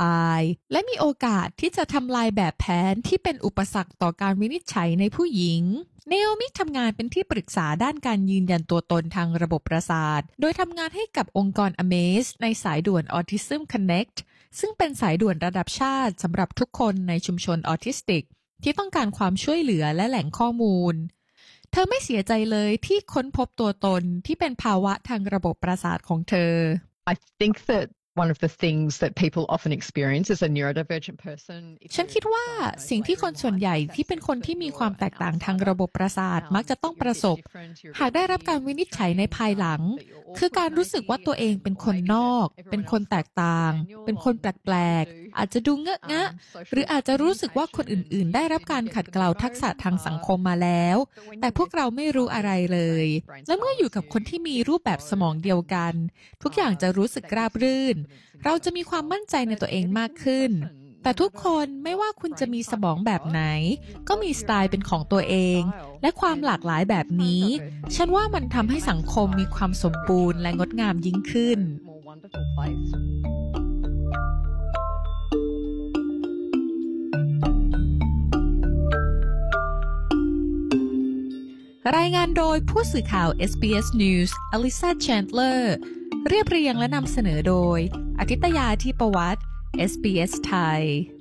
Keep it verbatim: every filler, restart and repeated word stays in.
อายและมีโอกาสที่จะทำลายแบบแผนที่เป็นอุปสรรคต่อการวินิจฉัยในผู้หญิงเนโอมิทำงานเป็นที่ปรึกษาด้านการยืนยันตัวตนทางระบบประสาทโดยทำงานให้กับองค์กร Amaze ในสายด่วน Autism Connect ซึ่งเป็นสายด่วนระดับชาติสำหรับทุกคนในชุมชนออทิสติกที่ต้องการความช่วยเหลือและแหล่งข้อมูลเธอไม่เสียใจเลยที่ค้นพบตัวตนที่เป็นภาวะทางระบบประสาทของเธอ I think that one of the things that people often experience as a neurodivergent person ฉันคิดว่าสิ่งที่คนส่วนใหญ่ที่เป็นคนที่มีความแตกต่างทางระบบประสาทมักจะต้องประสบหากได้รับการวินิจฉัยในภายหลังคือการรู้สึกว่าตัวเองเป็นคนนอกเป็นคนแตกต่างเป็นคนแปลกๆอาจจะดูเงอะงะหรืออาจจะรู้สึกว่าคนอื่นๆได้รับการขัดเกลาทักษะทางสังคมมาแล้วแต่พวกเราไม่รู้อะไรเลยและเมื่ออยู่กับคนที่มีรูปแบบสมองเดียวกันทุกอย่างจะรู้สึกราบรื่นเราจะมีความมั่นใจในตัวเองมากขึ้นแต่ทุกคนไม่ว่าคุณจะมีสมองแบบไหนก็มีสไตล์เป็นของตัวเองและความหลากหลายแบบนี้ฉันว่ามันทำให้สังคมมีความสมบูรณ์และงดงามยิ่งขึ้นรายงานโดยผู้สื่อข่าว เอส บี เอส News อลิซา แชนดเลอร์เรียบเรียงและนำเสนอโดยอาทิตยา ธิปวัฒน์ เอส บี เอส ไทย